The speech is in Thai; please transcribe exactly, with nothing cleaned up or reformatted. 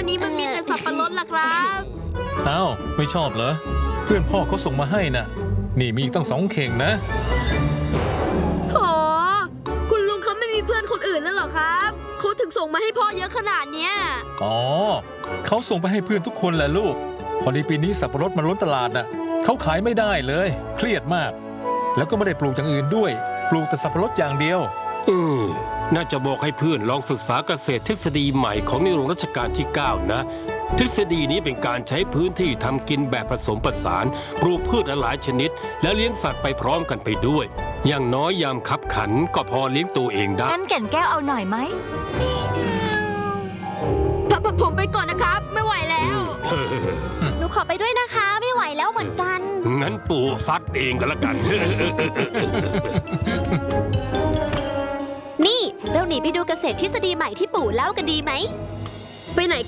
นี้มันมีแต่สับปะรดล่ะครับอ้าวไม่ชอบเหรอเพื่อนพ่อเขาส่งมาให้น่ะนี่มีอีกตั้งสองเข่งนะโหคุณลุงเขาไม่มีเพื่อนคนอื่นแล้วเหรอครับเขาถึงส่งมาให้พ่อเยอะขนาดเนี้ยอ๋อเขาส่งไปให้เพื่อนทุกคนแหละลูกพอดีปีนี้สับปะรดมันล้นตลาดน่ะเขาขายไม่ได้เลยเครียดมากแล้วก็ไม่ได้ปลูกอย่างอื่นด้วยปลูกแต่สับปะรดอย่างเดียวเออน่าจะบอกให้เพื่อนลองศึกษาเกษตรทฤษฎีใหม่ของในหลวงรัชกาลที่เก้านะทฤษฎีนี้เป็นการใช้พื้นที่ทำกินแบบผสมผสานปลูกพืชหลายชนิดและเลี้ยงสัตว์ไปพร้อมกันไปด้วยอย่างน้อยยามคับขันก็พอเลี้ยงตัวเองได้งั้นแก่นแก้วเอาหน่อยไหมผมไปก่อนนะครับไม่ไหวแล้วหนูขอไปด้วยนะคะไม่ไหวแล้วเหมือนกันงั้นปู่ซัดเองก็แล้วกันนี่เราหนีไปดูเกษตรทฤษฎีใหม่ที่ปู่เล่ากันดีไหมไปไหน